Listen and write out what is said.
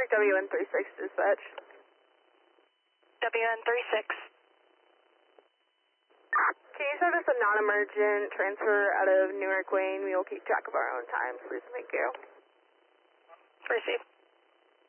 WN36 dispatch. WN36. Can you service a non-emergent transfer out of Newark Wayne? We will keep track of our own times, please. Thank you. Receive.